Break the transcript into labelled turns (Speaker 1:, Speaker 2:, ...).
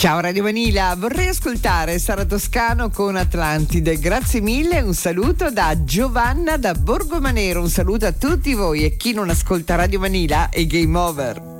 Speaker 1: Ciao Radio Vanilla, vorrei ascoltare Sara Toscano con Atlantide. Grazie mille, un saluto da Giovanna da Borgomanero, un saluto a tutti voi e chi non ascolta Radio Vanilla è game over.